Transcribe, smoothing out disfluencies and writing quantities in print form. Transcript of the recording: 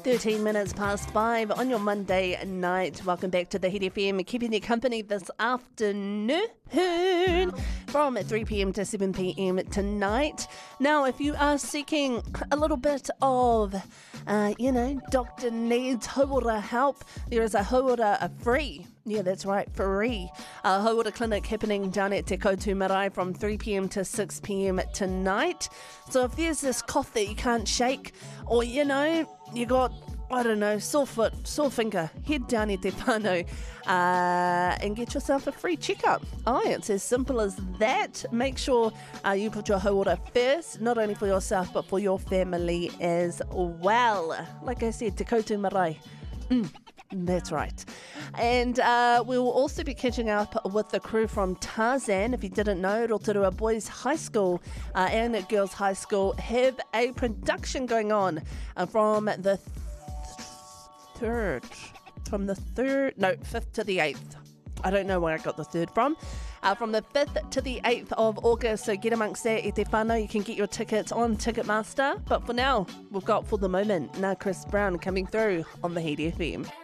13 minutes past 5 on your Monday night. Welcome back to the Hit FM, keeping you company this afternoon from 3 p.m. to 7 p.m. tonight. Now, if you are seeking a little bit of, doctor needs hauora help, there is a hauora free. Yeah, that's right, free. Hauora clinic happening down at Te Koutu Marae from 3 p.m. to 6 p.m. tonight. So if there's this cough that you can't shake, or you got, sore foot, sore finger, head down at Te Whānau and get yourself a free checkup. Oh, it's as simple as that. Make sure you put your hauora first, not only for yourself, but for your family as well. Like I said, Te Koutu Marae. That's right. And we will also be catching up with the crew from Tarzan. If you didn't know, Rotorua Boys High School and Girls High School have a production going on from the 5th to the 8th. I don't know where I got the 3rd from. From the 5th to the 8th of August, so get amongst that e te whānau. You can get your tickets on Ticketmaster. But for now, we've got For the Moment, now Chris Brown coming through on the Hit FM.